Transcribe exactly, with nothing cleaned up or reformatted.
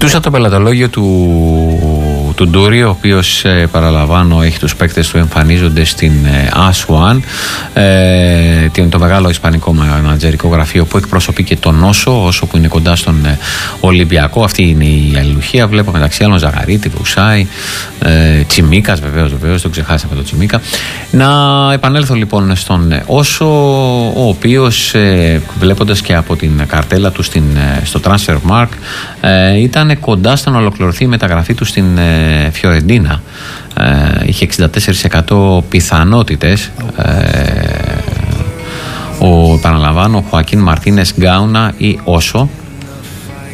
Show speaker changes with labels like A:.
A: Κοιτούσα το πελατολόγιο του, του Ντούρι, ο οποίος ε, παραλαμβάνω έχει τους παίκτες του εμφανίζονται στην ε, Άσουαν, ε, το μεγάλο ισπανικό μανατζερικό γραφείο που εκπροσωπεί και τον Όσο, όσο που είναι κοντά στον ε, Ολυμπιακό. Αυτή είναι η αλληλουχία. Βλέπω μεταξύ άλλων Ζαγαρίτη, Βουσάη, ε, Τσιμίκας, βεβαίως, βεβαίως, τον ξεχάσαμε τον Τσιμίκα. Να επανέλθω λοιπόν στον Όσο, ο οποίος ε, βλέποντας και από την καρτέλα του στην, στο Transfermarkt ε, ήταν κοντά στο να ολοκληρωθεί η μεταγραφή του στην ε, Φιωρεντίνα. Ε, είχε εξήντα τέσσερα τοις εκατό πιθανότητες. Ε, ο, επαναλαμβάνω, ο Χωακίν Μαρτίνες Γκάουνα ή Όσο,